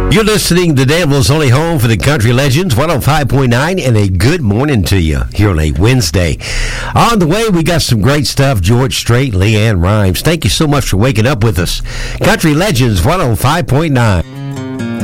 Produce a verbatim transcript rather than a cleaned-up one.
You're listening to Danville's only home for the country legends, one oh five point nine, and a good morning to you here on a Wednesday. On the way, we got some great stuff. George Strait, Leanne Rimes. Thank you so much for waking up with us. Country Legends, one oh five point nine.